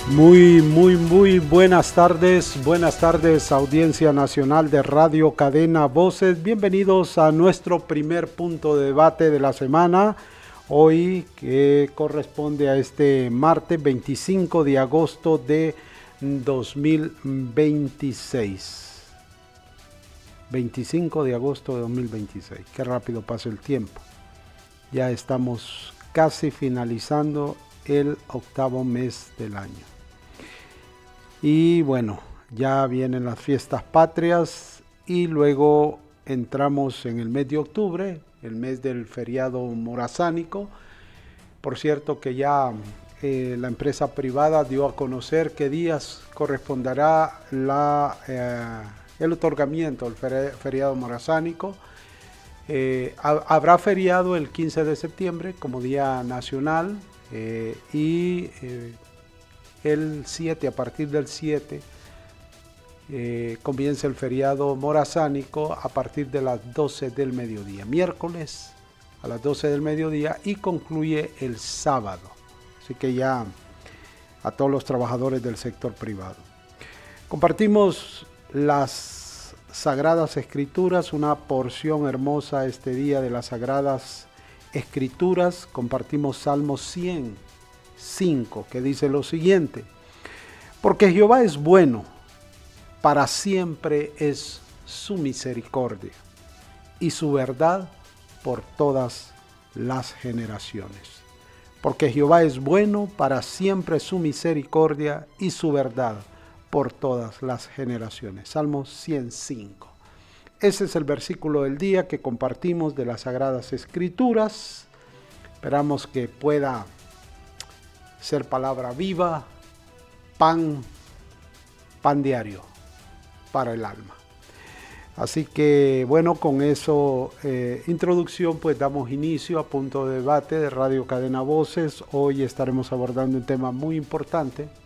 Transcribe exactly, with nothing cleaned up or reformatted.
Muy, muy, muy buenas tardes, buenas tardes audiencia nacional de Radio Cadena Voces. Bienvenidos a nuestro primer punto de debate de la semana, hoy que corresponde a este martes veinticinco de agosto de dos mil veintiséis. veinticinco de agosto de dos mil veintiséis, qué rápido pasa el tiempo. Ya estamos casi finalizando el octavo mes del año. Y bueno, ya vienen las fiestas patrias y luego entramos en el mes de octubre, el mes del feriado morazánico. Por cierto que ya eh, la empresa privada dio a conocer qué días corresponderá la, eh, el otorgamiento del feriado morazánico. Eh, ha, habrá feriado el quince de septiembre como día nacional eh, y eh, el siete, a partir del siete, eh, comienza el feriado morazánico a partir de las doce del mediodía, miércoles a las doce del mediodía, y concluye el sábado. Así que ya a todos los trabajadores del sector privado. Compartimos las Sagradas Escrituras, una porción hermosa este día de las Sagradas Escrituras. Compartimos Salmo cien cinco, que dice lo siguiente: porque Jehová es bueno, para siempre es su misericordia, y su verdad por todas las generaciones. Porque Jehová es bueno, para siempre es su misericordia, y su verdad por todas las generaciones. Salmo cien cinco. Ese es el versículo del día que compartimos de las Sagradas Escrituras. Esperamos que pueda ser palabra viva, pan, pan diario para el alma. Así que bueno, con eso eh, introducción, pues damos inicio a punto de debate de Radio Cadena Voces. Hoy estaremos abordando un tema muy importante,